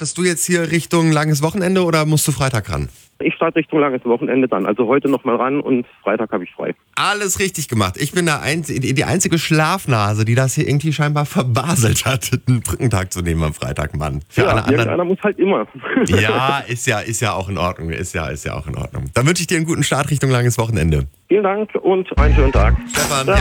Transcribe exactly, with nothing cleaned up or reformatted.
startest du jetzt hier Richtung langes Wochenende oder musst du Freitag ran? Ich starte Richtung langes Wochenende dann. Also heute nochmal ran und Freitag habe ich frei. Alles richtig gemacht. Ich bin der Einz- die einzige Schlafnase, die das hier irgendwie scheinbar verbaselt hat, einen Brückentag zu nehmen am Freitag, Mann. Für ja, alle anderen. Irgendeiner muss halt immer. Ja, ist ja, ist ja auch in Ordnung. Ist ja, ist ja auch in Ordnung. Dann wünsche ich dir einen guten Start Richtung langes Wochenende. Vielen Dank und einen schönen Tag. Stefan, ja.